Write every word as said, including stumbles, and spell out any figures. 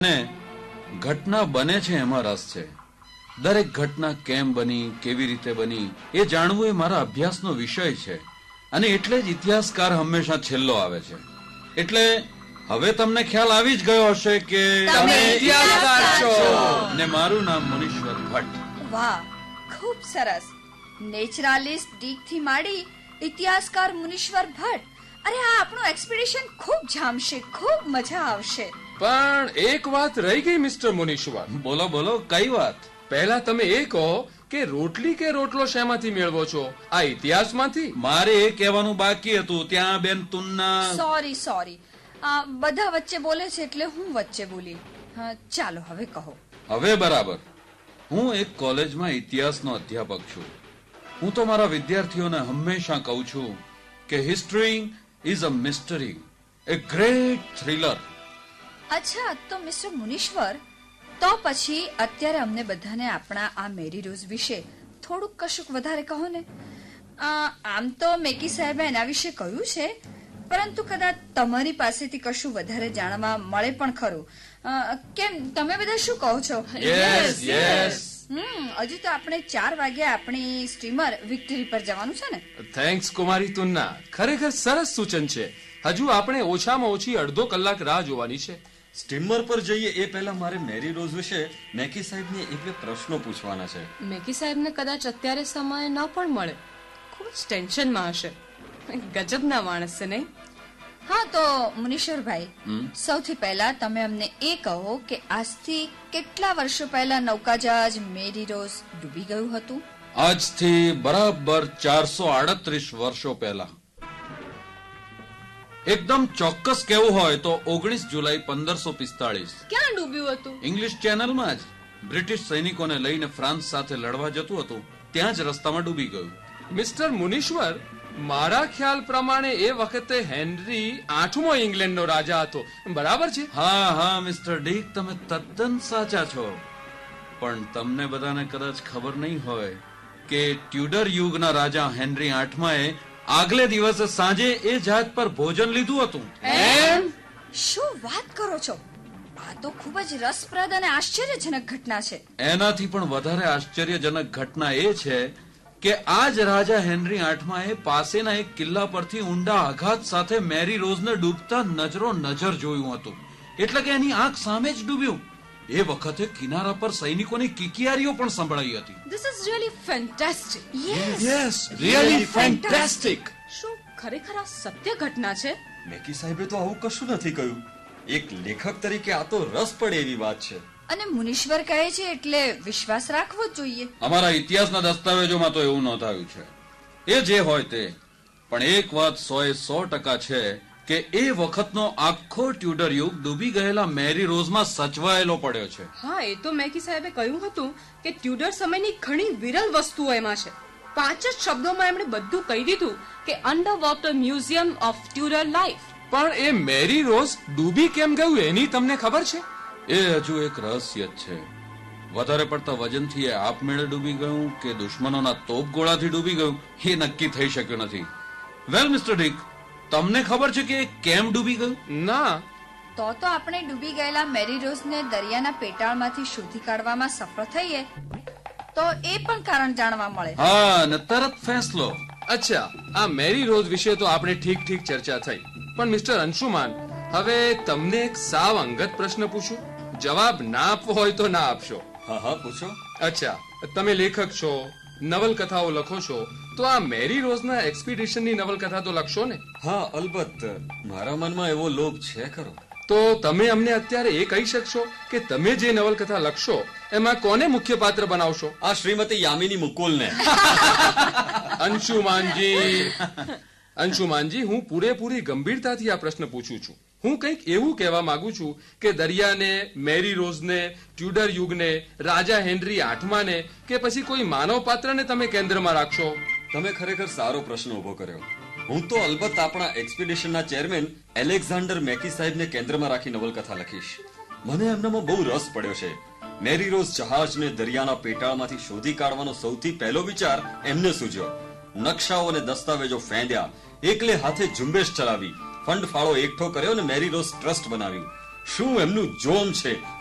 ને ઘટના બને છે એમાં રસ છે. દરેક ઘટના કેમ બની, કેવી રીતે બની એ જાણવું એ મારા અભ્યાસનો વિષય છે. અને એટલે જ ઇતિહાસકાર હંમેશા છેલ્લો આવે છે. એટલે હવે તમને ખ્યાલ આવી જ ગયો હશે કે તમે ઇતિહાસકાર છો. ને મારું નામ મુનીશ્વર ભટ્ટ. વાહ, ખૂબ સરસ. નેચરાલિસ્ટ ડીક થી માંડી ઇતિહાસકાર મુનીશ્વર ભટ્ટ. અરે આ આપણું એક્સપીડિશન ખૂબ જામશે, ખૂબ મજા આવશે. પણ એક વાત રહી ગઈ મિસ્ટર મુનીશ્વર. બોલો બોલો, કઈ વાત? પહેલા તમે એ કહો કે રોટલી કે રોટલો શેમાંથી મેળવો છો? આ ઇતિહાસમાંથી? મારે એ કહેવાનું બાકી હતું. ત્યાં બેન તુન્ના. સોરી સોરી, બધા વચ્ચે બોલે છે એટલે હું વચ્ચે બોલી. ચાલો હવે કહો. હવે બરાબર. હું એક કોલેજમાં ઇતિહાસનો અધ્યાપક છું. હું તો મારા વિદ્યાર્થીઓને હંમેશા કહું છું કે history is a મિસ્ટરી, A great thriller. અચ્છા, તો મિસ્ટર મુનીશ્વર, તો પછી અત્યારે અમને બધાને આપણા આ મેરી રોઝ વિશે થોડુંક કશુંક વધારે કહો ને. આમ તો મેકી સાહેબે એના વિશે કહ્યું છે, પરંતુ કદાચ તમારી પાસેથી કશું વધારે જાણવા મળે પણ ખરું. કેમ, તમે બધા શું કહો છો? Yes yes. હમ હજુ તો આપણે ચાર વાગે આપણી સ્ટીમર વિક્ટરી પર જવાનું છે ને. થેન્ક્સ કુમારી તુન્ના, ખરેખર સરસ સૂચન છે. હજુ આપણે ઓછામાં ઓછી અડધો કલાક રાહ જોવાની છે. સ્ટીમર પર જઈએ એ પહેલા મારે મેરી રોઝ વિશે મેકી સાહેબને એક બે પ્રશ્નો પૂછવાના છે. મેકી સાહેબને કદાચ અત્યારે સમય ન પણ મળે. ખૂબ જ ટેન્શનમાં હશે. ગજબના માણસ છે નહીં? હા, તો મુનીશ્વરભાઈ, સૌથી પહેલા તમે અમને એ કહો કે આજથી કેટલા વર્ષો પહેલા નૌકાજહાજ મેરી રોઝ ડૂબી ગયું હતું? આજથી બરાબર ચારસો આડત્રીસ વર્ષો પહેલા. એકદમ ચોક્કસ કેવું હોય તો ઓગણીસ જુલાઈ પંદરસો પિસ્તાળીસ. ક્યાં ડૂબ્યું હતું? ઇંગ્લિશ ચેનલમાં જ. બ્રિટિશ સૈનિકોને લઈને ફ્રાન્સ સાથે લડવા જતું હતું, ત્યાં જ રસ્તામાં ડૂબી ગયું. મિસ્ટર મુનીશ્વર, મારા ખ્યાલ પ્રમાણે એ વખતે હેનરી આઠમો ઇંગ્લેન્ડનો રાજા હતો, બરાબર છે? હા હા મિસ્ટર ડીક, તમે તદ્દન સાચા છો. પણ તમને બધાને કદાચ ખબર નહીં હોય કે ટ્યુડર યુગના રાજા હેનરી આઠમાએ આગલે દિવસે સાંજે એ જહાજ પર ભોજન લીધું હતું. એમ? શું વાત કરો છો? આ તો ખૂબ જ રસપ્રદ અને આશ્ચર્યજનક ઘટના છે. એનાથી પણ વધારે આશ્ચર્યજનક ઘટના એ છે કે આ જ રાજા હેનરી આઠમાએ પાસેના એક કિલ્લા પરથી ઊંડા આઘાત સાથે મેરી રોઝને ડૂબતા નજરો નજર જોયું હતું. એટલે કે એની આંખ સામે જ ડૂબ્યું. એ વખતે કિનારા પર સૈનિકોની કિકિયારીઓ પણ સંભળાઈ હતી. This is really fantastic. Yes. Yes, really fantastic. શું ખરેખર આ સત્ય ઘટના છે? મેકી સાહેબે તો આવું કશું નથી કહ્યું. એક લેખક તરીકે આ તો રસ પડે એવી વાત છે. અને મુનીશ્વર કહે છે એટલે વિશ્વાસ રાખવો જ જોઈએ. અમારા ઇતિહાસના દસ્તાવેજોમાં તો એવું નોંધાયું છે. એ જે હોય તે, પણ એક વાત સો એ સો ટકા છે કે એ વખતનો આખો ટ્યુડર યુગ ડૂબી ગયેલા મેરી રોઝમાં સચવાયેલો પડ્યો છે. હા, એ તો મેકી સાહેબે કહ્યું હતું કે ટ્યુડર સમયની ઘણી વિરલ વસ્તુઓ એમાં છે. પાંચ જ શબ્દોમાં એમણે બધું કહી દીધું કે under water museum of ટ્યુડર life. પણ એ મેરી રોઝ ડૂબી કેમ ગયું એની તમને ખબર છે? એ હજુ એક રહસ્ય જ છે. વધારે પડતા વજનથી એ આપમેળે ડૂબી ગયું કે દુશ્મનોના તોપ ગોળાથી ડૂબી ગયું એ નક્કી થઈ શક્યું નથી. વેલ મિસ્ટર ડીક, તમને ખબર છે કે કેમ ડૂબી ગયું? ના. તો તો આપણે ડૂબી ગયેલા મેરી રોઝને દરિયાના પેટાળમાંથી શોધી કાઢવામાં સફળ થઈએ તો એ પણ કારણ જાણવા મળે. હા, ને તરત ફેંસલો. અચ્છા, આ મેરી રોઝ વિશે તો આપણે ઠીક ઠીક ચર્ચા થઈ. પણ મિસ્ટર અંશુમાન, હવે તમને એક સાવ અંગત પ્રશ્ન પૂછું. જવાબ ના આપવો હોય તો ના આપશો. હા હા, પૂછો. અચ્છા, તમે લેખક છો, નવલકથાઓ લખો છો, તો આ મેરી રોઝના એક્સપીડિશનની નવલકથા તો લખશો ને? હા, અલબત્ત. મારા મનમાં એવો લોભ છે ખરો. તો તમે અમને અત્યારે એ કહી શકશો કે તમે જે નવલકથા લખશો એમાં કોને મુખ્ય પાત્ર બનાવશો? આ શ્રીમતી યામિની મુકુલને. અંશુમાનજી, અંશુમાનજી, હું પૂરેપૂરી ગંભીરતાથી આ પ્રશ્ન પૂછું છું. હું કંઈક એવું કહેવા માંગુ છું કે દરિયાને, મેરી રોઝને, ટ્યુડર યુગને, રાજા હેનરી આઠમાને કે પછી કોઈ માનવ પાત્રને તમે કેન્દ્રમાં રાખશો? તમે ખરેખર સારો પ્રશ્ન ઉભો કર્યો. હું તો અલબત્ત આપણા એક્સપીડિશનના ચેરમેન એલેક્ઝાન્ડર મેકી સાહેબને કેન્દ્રમાં રાખી નવલકથા લખીશ. મને એમનામાં બહુ રસ પડ્યો છે. મેરી રોઝ જહાજને દરિયાના પેટાળમાંથી શોધી કાઢવાનો સૌથી પહેલો વિચાર એમને સૂઝ્યો. નકશાઓ અને દસ્તાવેજો ફેંદ્યા, એકલે હાથે ઝુંબેશ ચલાવી, ફંડ ફાળો એકઠો કર્યો અને મેરી રોઝ ટ્રસ્ટ બનાવ્યું. શું એમનું જોમ છે